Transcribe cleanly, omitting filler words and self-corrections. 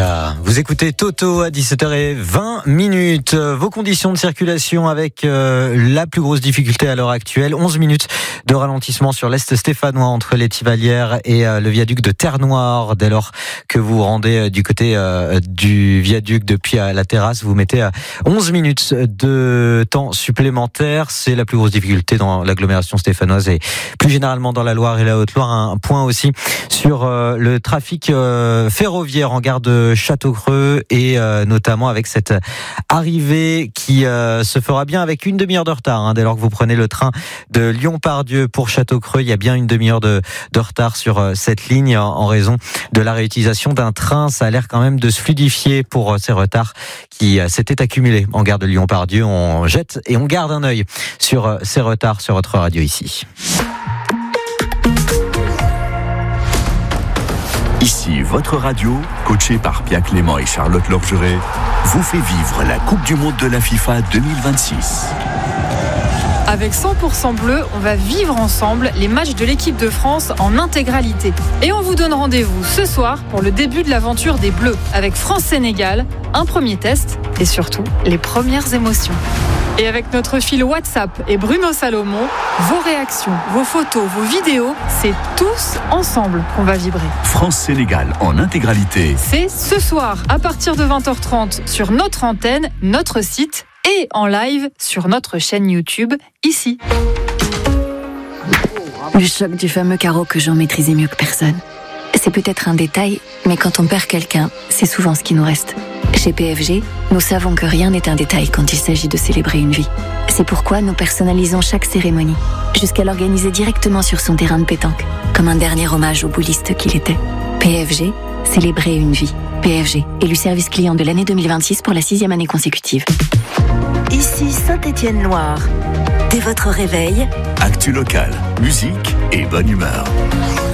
Car vous écoutez Toto à 17h20. Vos conditions de circulation avec la plus grosse difficulté à l'heure actuelle. 11 minutes de ralentissement sur l'Est stéphanois entre les Tivalières et le viaduc de Terre-Noire. Dès lors que vous vous rendez du côté du viaduc depuis la terrasse, vous mettez 11 minutes de temps supplémentaire. C'est la plus grosse difficulté dans l'agglomération stéphanoise et plus généralement dans la Loire et la Haute-Loire. Un point aussi sur le trafic ferroviaire en gare de Château-Creux et notamment avec cette arrivée qui se fera bien avec une demi-heure de retard. Dès lors que vous prenez le train de Lyon-Pardieu pour Château-Creux, il y a bien une demi-heure de retard sur cette ligne en raison de la réutilisation d'un train. Ça a l'air quand même de se fluidifier pour ces retards qui s'étaient accumulés en gare de Lyon-Pardieu. On jette et on garde un œil sur ces retards sur votre radio ici. Ici, votre radio, coachée par Pia Clément et Charlotte Lorgeret, vous fait vivre la Coupe du Monde de la FIFA 2026. Avec 100% bleu, on va vivre ensemble les matchs de l'équipe de France en intégralité. Et on vous donne rendez-vous ce soir pour le début de l'aventure des Bleus avec France-Sénégal, un premier test et surtout les premières émotions. Et avec notre fil WhatsApp et Bruno Salomon, vos réactions, vos photos, vos vidéos, c'est tous ensemble qu'on va vibrer. France-Sénégal en intégralité. C'est ce soir à partir de 20h30 sur notre antenne, notre site et en live sur notre chaîne YouTube, ici. Le choc du fameux carreau que Jean maîtrisait mieux que personne. C'est peut-être un détail, mais quand on perd quelqu'un, c'est souvent ce qui nous reste. Chez PFG, nous savons que rien n'est un détail quand il s'agit de célébrer une vie. C'est pourquoi nous personnalisons chaque cérémonie, jusqu'à l'organiser directement sur son terrain de pétanque, comme un dernier hommage au bouliste qu'il était. PFG, célébrer une vie. PFG, élu service client de l'année 2026 pour la 6e année consécutive. Ici Saint-Étienne-Loire. Dès votre réveil, Actu local, musique et bonne humeur.